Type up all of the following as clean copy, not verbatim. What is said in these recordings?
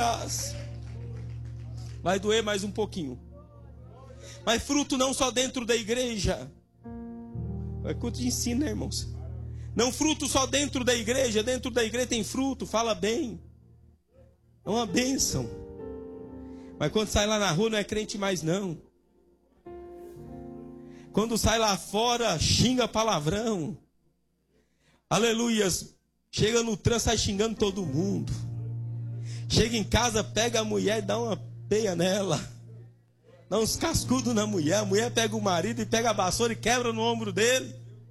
Aleluias. Vai doer mais um pouquinho. Mas fruto não só dentro da igreja. É que eu te ensino, né, irmãos? Não fruto só dentro da igreja. Dentro da igreja tem fruto, fala bem. É uma bênção. Mas quando sai lá na rua não é crente mais não. Quando sai lá fora, xinga palavrão. Aleluias. Chega no trânsito, sai xingando todo mundo. Chega em casa, pega a mulher e dá uma peia nela. Dá uns cascudos na mulher. A mulher pega o marido e pega a vassoura e quebra no ombro dele.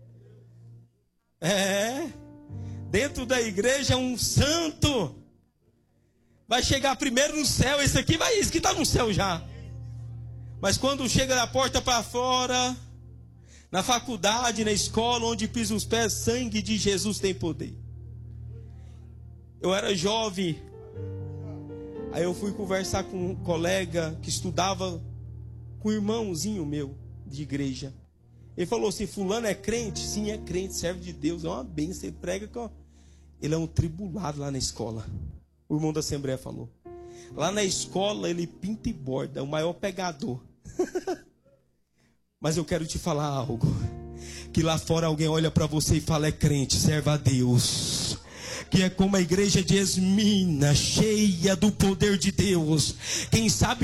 Dentro da igreja um santo vai chegar primeiro no céu. Esse aqui está no céu já. Mas quando chega da porta para fora, na faculdade, na escola, onde pisa os pés, sangue de Jesus tem poder. Eu era jovem. Aí eu fui conversar com um colega que estudava com um irmãozinho meu de igreja. Ele falou assim: fulano é crente? Sim, é crente, serve de Deus, é uma bênção, ele prega que ele é um tribulado lá na escola. O irmão da Assembleia falou. Lá na escola ele pinta e borda, é o maior pegador. Mas eu quero te falar algo. Que lá fora alguém olha para você e fala: é crente, serve a Deus. Que é como a igreja de Esmina, cheia do poder de Deus. Quem sabe